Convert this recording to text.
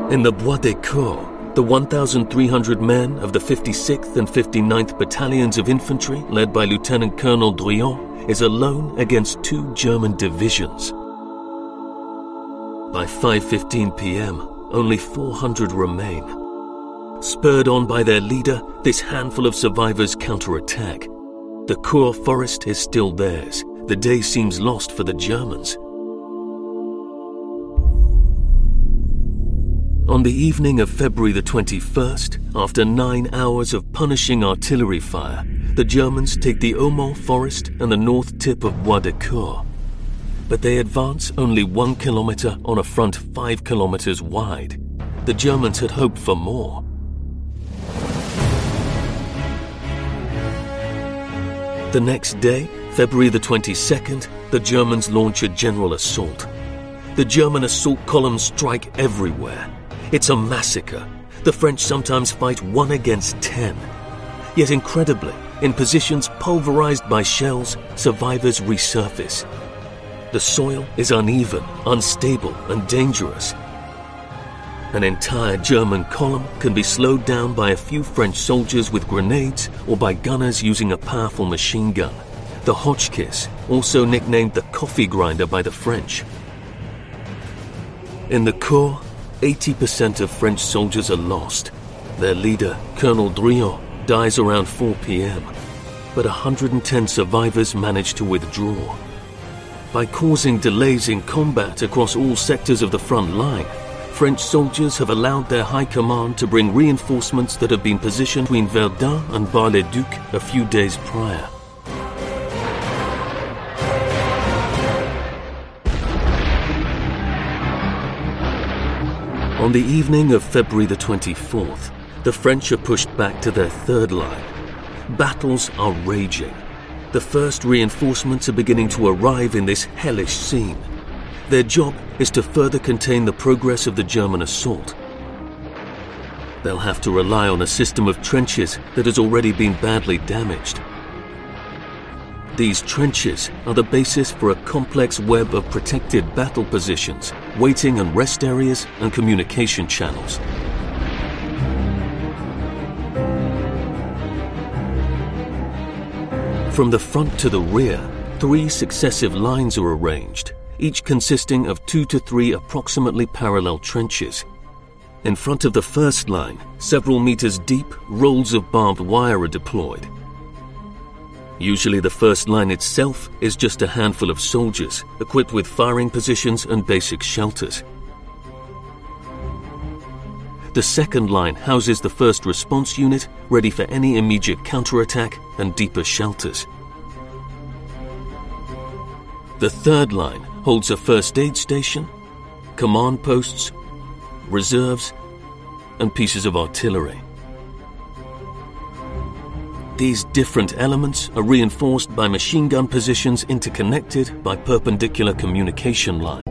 In the Bois des Cours, the 1,300 men of the 56th and 59th Battalions of Infantry, led by Lieutenant Colonel Drian, is alone against 2 German divisions. By 5:15 p.m., only 400 remain. Spurred on by their leader, this handful of survivors counterattack. The Cours forest is still theirs. The day seems lost for the Germans. On the evening of February the 21st, after 9 hours of punishing artillery fire, the Germans take the Aumont forest and the north tip of Bois des Cours. But they advance only 1 kilometer on a front 5 kilometers wide. The Germans had hoped for more. The next day, February the 22nd, the Germans launch a general assault. The German assault columns strike everywhere. It's a massacre. The French sometimes fight 1 against 10. Yet incredibly, in positions pulverized by shells, survivors resurface. The soil is uneven, unstable, and dangerous. An entire German column can be slowed down by a few French soldiers with grenades or by gunners using a powerful machine gun, the Hotchkiss, also nicknamed the coffee grinder by the French. In the Cours, 80% of French soldiers are lost. Their leader, Colonel Drian, dies around 4 p.m., but 110 survivors manage to withdraw. By causing delays in combat across all sectors of the front line, French soldiers have allowed their high command to bring reinforcements that had been positioned between Verdun and Bar-le-Duc a few days prior. On the evening of February the 24th, the French are pushed back to their third line. Battles are raging. The first reinforcements are beginning to arrive in this hellish scene. Their job is to further contain the progress of the German assault. They'll have to rely on a system of trenches that has already been badly damaged. These trenches are the basis for a complex web of protected battle positions, waiting and rest areas, and communication channels. From the front to the rear, 3 successive lines are arranged, each consisting of 2 to 3 approximately parallel trenches. In front of the first line, several meters deep, rolls of barbed wire are deployed. Usually the first line itself is just a handful of soldiers, equipped with firing positions and basic shelters. The second line houses the first response unit, ready for any immediate counterattack and deeper shelters. The third line holds a first aid station, command posts, reserves, and pieces of artillery. These different elements are reinforced by machine gun positions interconnected by perpendicular communication lines.